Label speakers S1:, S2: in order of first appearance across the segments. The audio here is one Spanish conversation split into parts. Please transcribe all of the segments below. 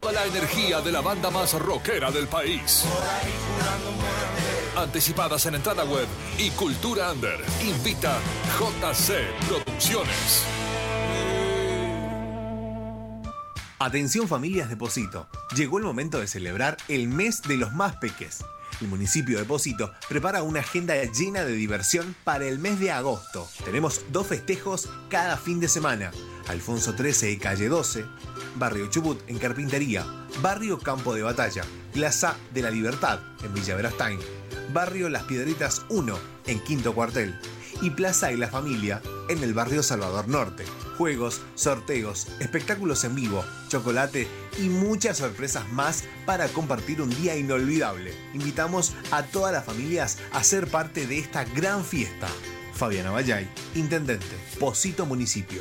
S1: Toda la energía de la banda más rockera del país. Anticipadas en entrada web y Cultura Under. Invita JC Producciones.
S2: Atención familias de Pocito, llegó el momento de celebrar el mes de los más peques. El municipio de Pocito prepara una agenda llena de diversión para el mes de agosto. Tenemos 2 festejos cada fin de semana. Alfonso 13 y Calle 12, Barrio Chubut en Carpintería, Barrio Campo de Batalla, Plaza de la Libertad en Villa Verastain, Barrio Las Piedritas 1 en Quinto Cuartel y Plaza de la Familia en el Barrio Salvador Norte. Juegos, sorteos, espectáculos en vivo, chocolate y muchas sorpresas más para compartir un día inolvidable. Invitamos a todas las familias a ser parte de esta gran fiesta. Fabiana Vallay, Intendente, Pocito Municipio.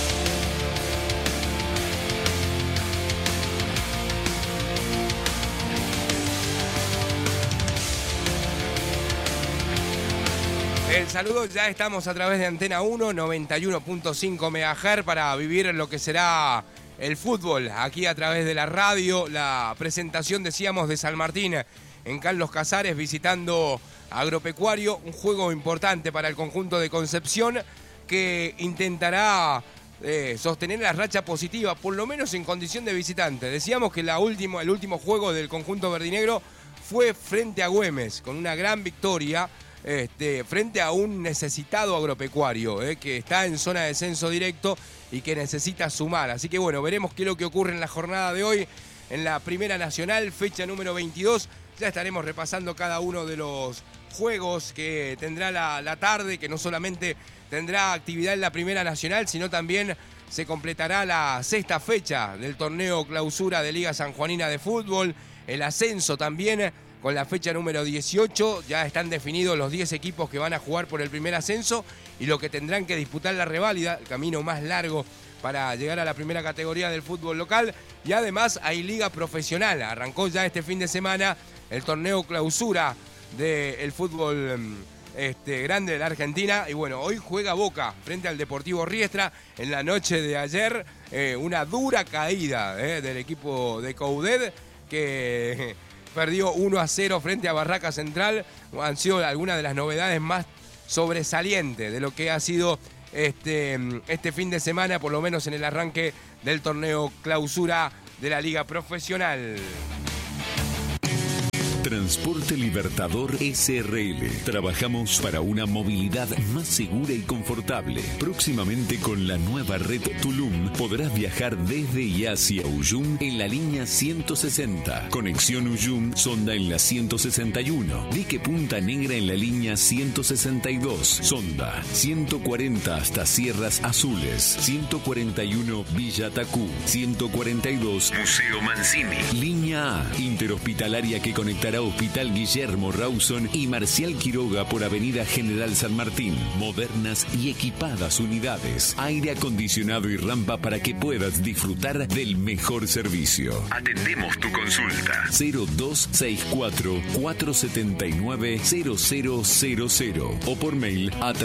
S3: El saludo, ya estamos a través de Antena 1, 91.5 MHz para vivir lo que será el fútbol. Aquí a través de la radio, la presentación, decíamos, de San Martín en Carlos Casares visitando Agropecuario. Un juego importante para el conjunto de Concepción que intentará sostener la racha positiva, por lo menos en condición de visitante. Decíamos que el último juego del conjunto verdinegro fue frente a Güemes, con una gran victoria. Frente a un necesitado Agropecuario que está en zona de descenso directo y que necesita sumar. Así que bueno, veremos qué es lo que ocurre en la jornada de hoy en la Primera Nacional, fecha número 22. Ya estaremos repasando cada uno de los juegos que tendrá la tarde, que no solamente tendrá actividad en la Primera Nacional, sino también se completará la 6ª fecha del torneo clausura de Liga Sanjuanina de Fútbol, el ascenso también. Con la fecha número 18 ya están definidos los 10 equipos que van a jugar por el primer ascenso y lo que tendrán que disputar la reválida, el camino más largo para llegar a la primera categoría del fútbol local. Y además hay liga profesional. Arrancó ya este fin de semana el torneo clausura del fútbol grande de la Argentina. Y bueno, hoy juega Boca frente al Deportivo Riestra. En la noche de ayer, una dura caída del equipo de Coudet que perdió 1-0 frente a Barraca Central. Han sido algunas de las novedades más sobresalientes de lo que ha sido este fin de semana, por lo menos en el arranque del torneo clausura de la Liga Profesional.
S4: Transporte Libertador SRL. Trabajamos para una movilidad más segura y confortable. Próximamente con la nueva red Tulum podrás viajar desde y hacia Uyum en la línea 160. Conexión Uyum-Sonda en la 161. Dique Punta Negra en la línea 162. Sonda 140 hasta Sierras Azules. 141 Villa Tacú. 142 Museo Mancini. Línea A. Interhospitalaria que conectará Hospital Guillermo Rawson y Marcial Quiroga por Avenida General San Martín. Modernas y equipadas unidades. Aire acondicionado y rampa para que puedas disfrutar del mejor servicio. Atendemos tu consulta. 0264-479-0000 o por mail a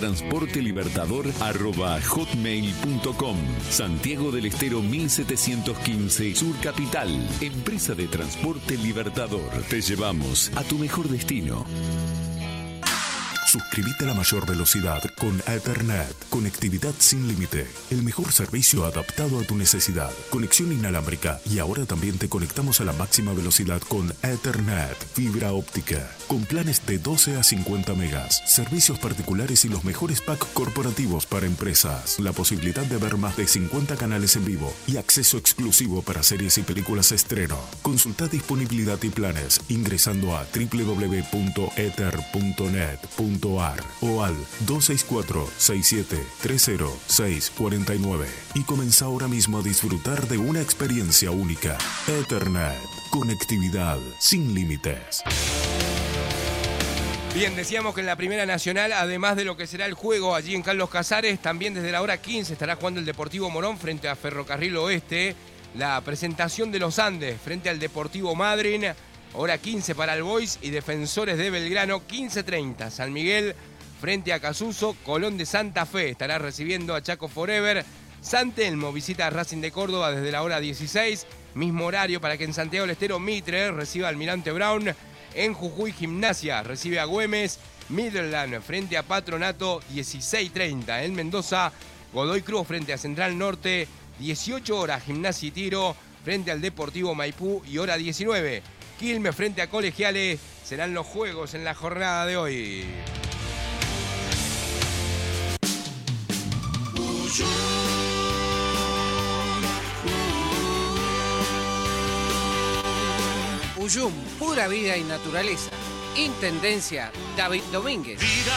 S4: transportelibertador@hotmail.com. Santiago del Estero 1715 Sur Capital. Empresa de Transporte Libertador. Te llevamos a tu mejor destino.
S5: Suscríbete a la mayor velocidad con Ethernet. Conectividad sin límite. El mejor servicio adaptado a tu necesidad. Conexión inalámbrica. Y ahora también te conectamos a la máxima velocidad con Ethernet. Fibra óptica. Con planes de 12 a 50 megas. Servicios particulares y los mejores packs corporativos para empresas. La posibilidad de ver más de 50 canales en vivo. Y acceso exclusivo para series y películas estreno. Consulta disponibilidad y planes ingresando a www.ether.net.ar o al 264-6730-649 y comienza ahora mismo a disfrutar de una experiencia única. Ethernet, conectividad sin límites.
S3: Bien, decíamos que en la Primera Nacional, además de lo que será el juego allí en Carlos Casares, también desde la hora 15 estará jugando el Deportivo Morón frente a Ferrocarril Oeste. La presentación de los Andes frente al Deportivo Madryn. Hora 15 para el Boys y Defensores de Belgrano, 15:30. San Miguel frente a Casuso. Colón de Santa Fe estará recibiendo a Chaco Forever. San Telmo visita a Racing de Córdoba desde la hora 16. mismo horario para que en Santiago del Estero Mitre reciba al Almirante Brown. En Jujuy Gimnasia recibe a Güemes. Midland frente a Patronato 16:30. En Mendoza, Godoy Cruz frente a Central Norte 18 horas. Gimnasia y Tiro frente al Deportivo Maipú y hora 19. Quilmes frente a Colegiales serán los juegos en la jornada de hoy.
S6: Uyum, pura vida y naturaleza. Intendencia David Domínguez.